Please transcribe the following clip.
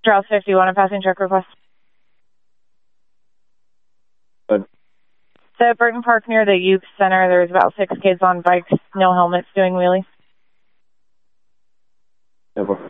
Strauss 51, a passing truck request. Good. So at Burton Park near the youth center, there's about 6 kids on bikes, no helmets, doing wheelies. Over.